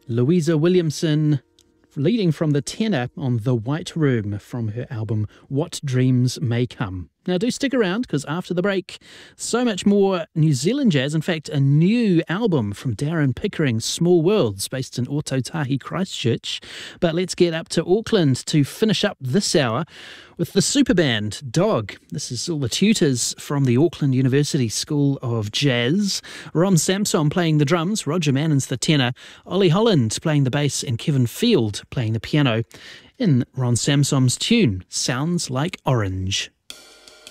Louisa Williamson leading from the tenor on The White Room from her album What Dreams May Come. Now do stick around because after the break, so much more New Zealand jazz. In fact, a new album from Darren Pickering, Small Worlds, based in Ōtautahi, Christchurch. But let's get up to Auckland to finish up this hour with the super band Dog. This is all the tutors from the Auckland University School of Jazz. Ron Samson playing the drums, Roger Mannon's the tenor, Ollie Holland playing the bass, and Kevin Field playing the piano in Ron Samson's tune, Sounds Like Orange.